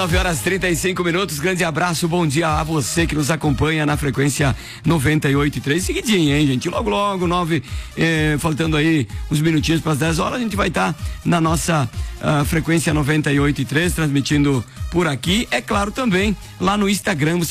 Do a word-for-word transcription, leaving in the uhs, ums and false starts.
nove horas e trinta e cinco minutos, grande abraço, bom dia a você que nos acompanha na frequência noventa e oito e três. Seguidinho, hein, gente? Logo, logo, nove, eh, faltando aí uns minutinhos para as dez horas, a gente vai estar tá na nossa uh, frequência noventa e oito e três, transmitindo por aqui. É claro, também lá no Instagram.